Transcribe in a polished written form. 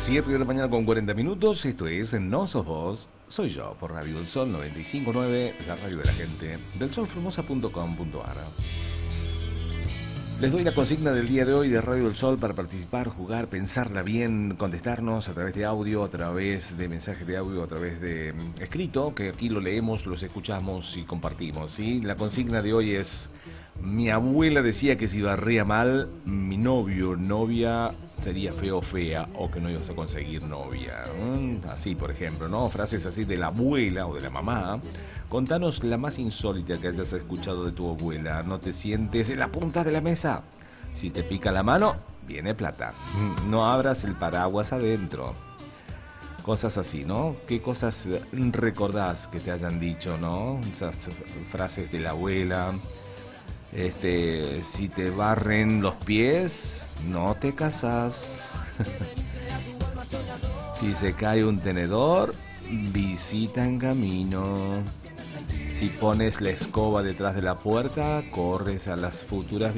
7 de la mañana con 40 minutos. Esto es No Sos Vos, Soy Yo, por Radio del Sol 95.9, la radio de la gente, delsolformosa.com.ar. Les doy la consigna del día de hoy de Radio del Sol para participar, jugar, pensarla bien, contestarnos a través de audio, a través de mensaje de audio, a través de escrito, que aquí lo leemos, los escuchamos y compartimos, ¿sí? La consigna de hoy es: mi abuela decía que si barría mal, mi novio, novia, sería feo o fea, o que no ibas a conseguir novia. Así, por ejemplo, ¿no? Frases así de la abuela o de la mamá. Contanos la más insólita que hayas escuchado de tu abuela. ¿No te sientes en la punta de la mesa? Si te pica la mano, viene plata. No abras el paraguas adentro. Cosas así, ¿no? ¿Qué cosas recordás que te hayan dicho, ¿no? Esas frases de la abuela. Si te barren los pies, no te casas. Si se cae un tenedor, visita en camino. Si pones la escoba detrás de la puerta, corres a las futuras